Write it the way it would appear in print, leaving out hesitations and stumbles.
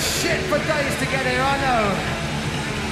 shit for days to get here, I know.